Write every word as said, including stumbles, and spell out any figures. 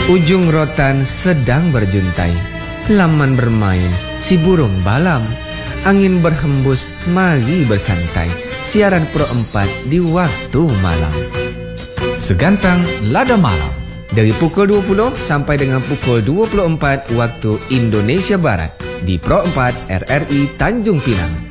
Ujung rotan sedang berjuntai, laman bermain, si burung balam. Angin berhembus, mari bersantai. Siaran Pro empat di waktu malam. Segantang Lada Malam. Dari pukul dua puluh sampai dengan pukul dua puluh empat waktu Indonesia Barat di Pro empat R R I Tanjung Pinang.